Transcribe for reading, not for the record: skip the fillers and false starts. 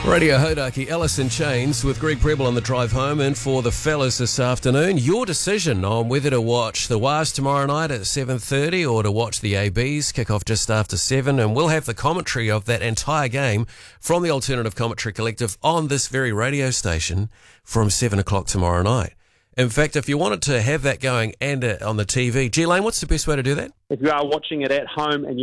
Radio Hodaki, Alice in Chains with Greg Prebble on the drive home. And for the fellas this afternoon, your decision on whether to watch the Waz tomorrow night at 7:30 or to watch the ABs kick off just after 7. And we'll have the commentary of that entire game from the Alternative Commentary Collective on this very radio station from 7 o'clock tomorrow night. In fact, if you wanted to have that going and on the TV, G-Lane, what's the best way to do that? If you are watching it at home and